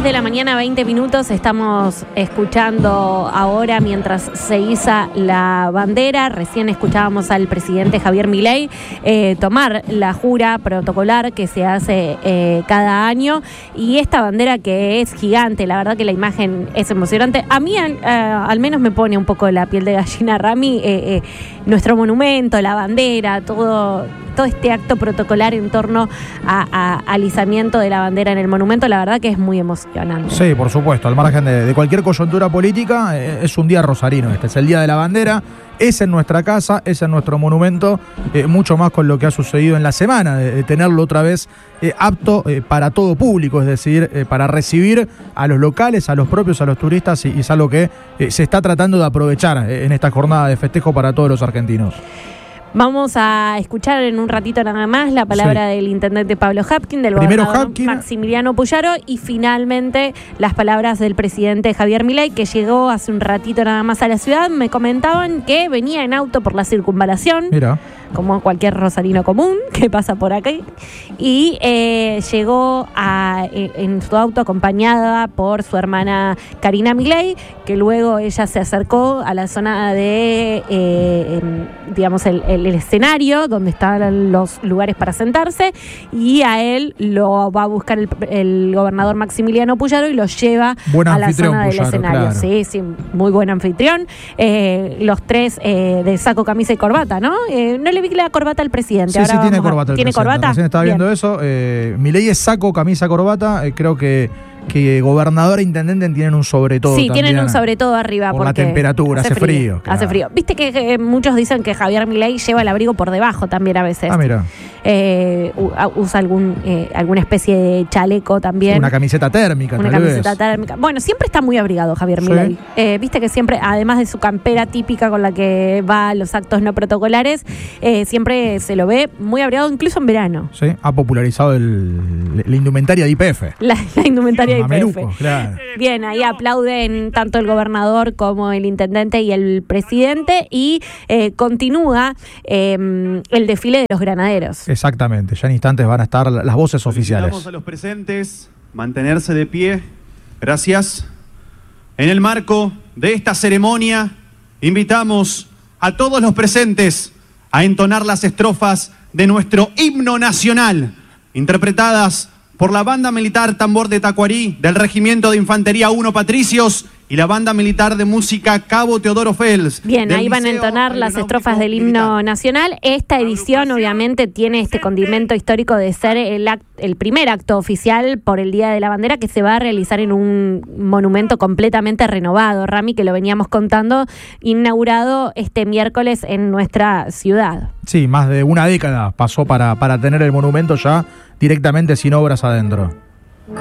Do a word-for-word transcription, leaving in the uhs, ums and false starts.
de la mañana, veinte minutos. Estamos escuchando ahora mientras se iza la bandera. Recién escuchábamos al presidente Javier Milei eh, tomar la jura protocolar que se hace eh, cada año. Y esta bandera que es gigante, la verdad que la imagen es emocionante. A mí al, eh, al menos me pone un poco la piel de gallina, Rami, eh, eh, nuestro monumento, la bandera, todo, todo este acto protocolar en torno a, a, al izamiento de la bandera en el monumento, la verdad que es muy emocionante. Sí, por supuesto, al margen de, de cualquier coyuntura política, eh, es un día rosarino este, es el Día de la Bandera, es en nuestra casa, es en nuestro monumento, eh, mucho más con lo que ha sucedido en la semana, de, de tenerlo otra vez eh, apto eh, para todo público, es decir, eh, para recibir a los locales, a los propios, a los turistas, y, y es algo que eh, se está tratando de aprovechar eh, en esta jornada de festejo para todos los argentinos. Vamos a escuchar en un ratito nada más la palabra sí. del intendente Pablo Hapkin, del Primero gobernador Hapkin. Maximiliano Puyaro, y finalmente las palabras del presidente Javier Milei, que llegó hace un ratito nada más a la ciudad. Me comentaban que venía en auto por la circunvalación. Mira. Como cualquier rosarino común que pasa por aquí, y eh, llegó a, en su auto acompañada por su hermana Karina Milei, que luego ella se acercó a la zona de, eh, digamos, el, el, el escenario donde estaban los lugares para sentarse, y a él lo va a buscar el, el gobernador Maximiliano Puyaro y lo lleva buen a la zona del Puyaro, escenario. Claro. Sí, sí, muy buen anfitrión. Eh, los tres eh, de saco, camisa y corbata, ¿no? Eh, no le vi la corbata al presidente. Sí, Ahora sí, tiene a... corbata. ¿Tiene corbata? Recién estaba viendo eso. Eh, Milei es saco, camisa, corbata. Eh, creo que, que gobernador e intendente tienen un sobre todo. Sí, también, tienen un sobre todo arriba. Por porque la temperatura, hace, hace frío. frío claro. Hace frío. Viste que eh, muchos dicen que Javier Milei lleva el abrigo por debajo también a veces. Ah, mira. Eh, usa algún eh, alguna especie de chaleco también. Una camiseta térmica, Una tal camiseta vez. térmica. Bueno, siempre está muy abrigado Javier ¿Sí? Milei. Eh, Viste que siempre, además de su campera típica con la que va a los actos no protocolares, eh, siempre se lo ve muy abrigado, incluso en verano. Sí, ha popularizado el, la indumentaria de I P F. La, la indumentaria de I P F. Claro. Bien, ahí aplauden tanto el gobernador como el intendente y el presidente, y eh, continúa eh, el desfile de los granaderos. Exactamente, ya en instantes van a estar las voces oficiales. Invitamos a los presentes mantenerse de pie. Gracias. En el marco de esta ceremonia, invitamos a todos los presentes a entonar las estrofas de nuestro himno nacional, interpretadas por la Banda Militar Tambor de Tacuarí del Regimiento de Infantería uno Patricios y la Banda Militar de Música Cabo Teodoro Fels. Bien, ahí van a entonar las estrofas del himno nacional. Esta edición obviamente tiene este condimento histórico de ser el, act, el primer acto oficial por el Día de la Bandera, que se va a realizar en un monumento completamente renovado, Rami, que lo veníamos contando, inaugurado este miércoles en nuestra ciudad. Sí, más de una década pasó para, para tener el monumento ya directamente sin obras adentro.